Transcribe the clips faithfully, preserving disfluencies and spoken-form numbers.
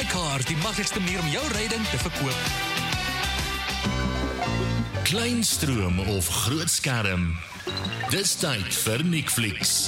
iCar, die maklikste manier om jou ryding te verkoop. Kleinstroom of groot skerm. Dis tyd vir Netflix.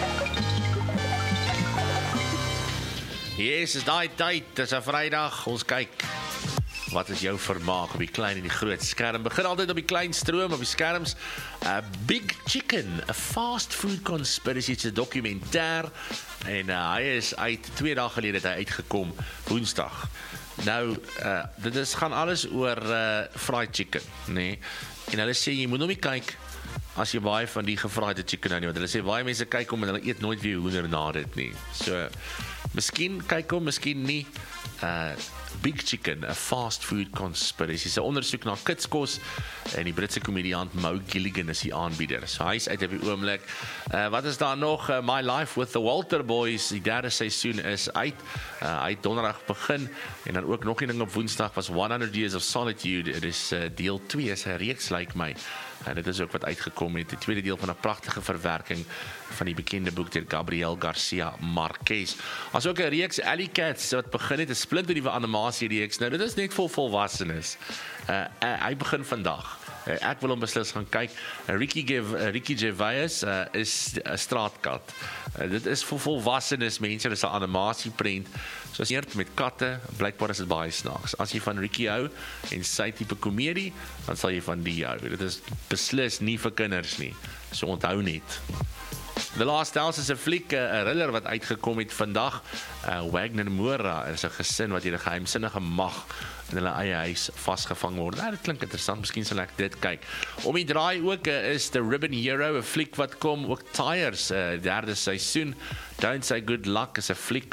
Yes, is daai tyd, dis 'n Vrydag, ons kyk wat is jou vermaak op die klein en die groot skerm. Begin altyd op die klein stroom, op die skerms. Uh, Big Chicken, a fast food conspiracy, it's 'n dokumentêr en uh, hy is uit, twee dae gelede het hy uitgekom, Woensdag. Nou, uh, dit is, gaan alles oor uh, fried chicken, nee. En hulle sê, jy moet nou nie kyk as jy baie van die gefraaide chicken nou nie, want hulle sê, baie mense kyk om en hulle eet nooit weer hoender na dit nie. So, miskien kyk om, miskien nie. Uh, Big Chicken, a fast food conspiracy. Sy ondersoek na kitskos en die Britse komediant Mo Gilligan is die aanbieder. So hy is uit op die oomblik. Uh, wat is daar nog? Uh, My Life with the Walter Boys, die derde seisoen is uit. Uh, hy het donderdag begin en dan ook nog een ding op Woensdag was honderd Years of Solitude. Dit is uh, deel twee, is 'n reeks lyk my. En dit is ook wat uitgekom het, die tweede deel van 'n pragtige verwerking van die bekende boek deur Gabriel Garcia Marquez. As ook 'n reeks Alley Cats wat begin het, 'n splinternuwe animasie reeks. Nou dit is net vir volwassenes. Uh, uh, hy begin vandag. Uh, ek wil hom beslis gaan kyk. Uh, Ricky, Gev, uh, Ricky Gervais uh, is 'n straatkat. Uh, dit is vir volwassenes mense, dit is 'n animasieprent. Soos eerd met katte, blykbaar is dit baie snaaks. As jy van Ricky hou en sy tipe komedie, dan sal jy van die hou. Dit is beslis nie vir kinders nie. So onthou net. The Last House is 'n fliek, 'n thriller wat uitgekom het vandag. Uh, Wagner Moura is 'n gesin wat hier 'n geheimsinnige mag in hulle eie huis vasgevang word. Nou, dit klink interessant, miskien sal ek dit kyk. Om die draai ook uh, is The Ribbon Hero, 'n fliek wat kom, ook Tires, uh, derde seisoen. Don't Say Good Luck is 'n fliek